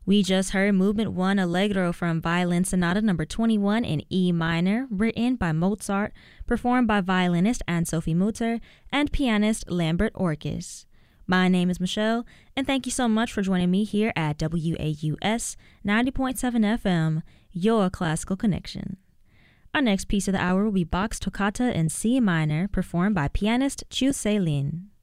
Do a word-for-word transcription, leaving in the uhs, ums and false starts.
We just heard Movement one Allegro from Violin Sonata number twenty-one in E minor, written by Mozart, performed by violinist Anne-Sophie Mutter and pianist Lambert Orkis. My name is Michelle, and thank you so much for joining me here at W A U S ninety point seven F M, your classical connection. Our next piece of the hour will be Bach's Toccata in C minor, performed by pianist Chu Se-lin.